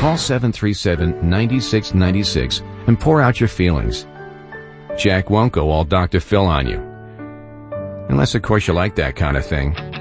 Call 737-9696 and pour out your feelings. Jack won't go all Dr. Phil on you. Unless, of course, you like that kind of thing.